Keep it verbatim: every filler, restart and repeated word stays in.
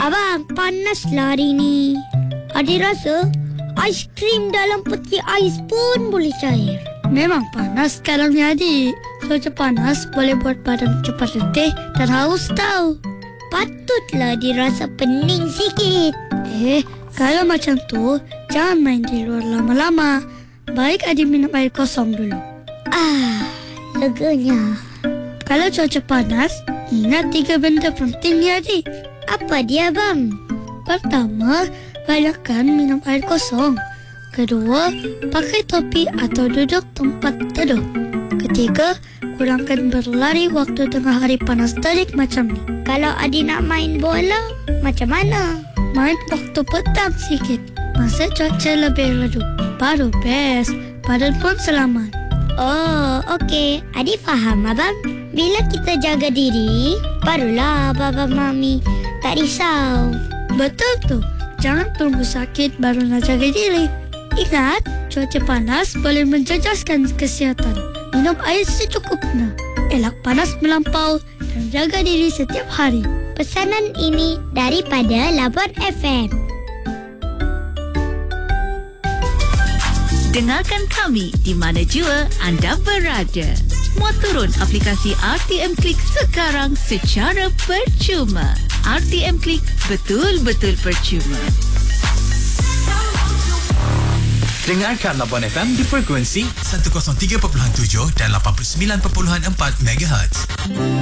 Abang, panaslah hari ni. Adik rasa aiskrim dalam peti ais pun boleh cair. Memang panas sekarang ni adik. Cuaca panas boleh buat badan cepat letih dan haus tau. Patutlah dirasa pening sikit. Eh, kalau macam tu, jangan main di luar lama-lama. Baik adik minum air kosong dulu. Ah, leganya. Kalau cuaca panas, ingat tiga benda penting ni adik. Apa dia bang? Pertama, banyakkan minum air kosong. Kedua, pakai topi atau duduk tempat teduh. Ketiga, kurangkan berlari waktu tengah hari panas terik macam ni. Kalau adik nak main bola, macam mana? Main waktu petang sikit. Masa cuaca lebih redup. Baru best. Badan pun selamat. Oh, okey. Adik faham abang. Bila kita jaga diri, barulah baba mami tak risau. Betul tu. Jangan tunggu sakit baru nak jaga diri. Ingat, cuaca panas boleh menjejaskan kesihatan. Minum air secukupnya. Elak panas melampau dan jaga diri setiap hari. Pesanan ini daripada Labuan F M. Dengarkan kami di mana jua anda berada. Muat turun aplikasi R T M Klik sekarang secara percuma. R T M Klik, betul-betul percuma. Dengarkan Labuan F M di frekuensi seratus tiga perpuluhan tujuh dan lapan puluh sembilan perpuluhan empat megahertz.